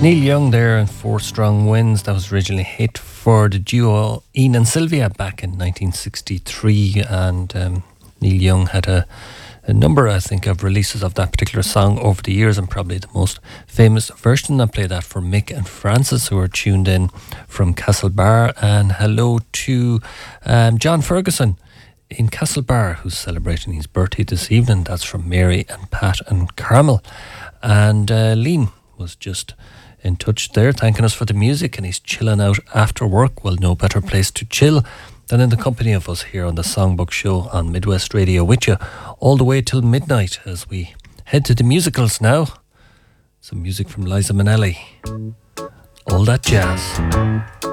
Neil Young there and Four Strong Winds. That was originally a hit for the duo Ian and Sylvia back in 1963, and Neil Young had a number, I think, of releases of that particular song over the years, and probably the most famous version. I play that for Mick and Francis, who are tuned in from Castlebar, and hello to John Ferguson in Castlebar, who's celebrating his birthday this evening. That's from Mary and Pat and Carmel. And Liam was just in touch there, thanking us for the music, and he's chilling out after work. Well, no better place to chill than in the company of us here on the Songbook Show on Midwest Radio, with you all the way till midnight as we head to the musicals now. Some music from Liza Minnelli. All that jazz.